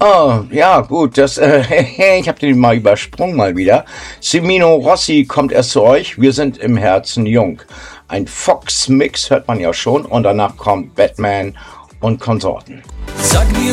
Oh, ja, gut, ich habe den mal übersprungen mal wieder. Semino Rossi kommt erst zu euch, wir sind im Herzen jung. Ein Fox-Mix hört man ja schon und danach kommt Batman und Konsorten. Sag mir,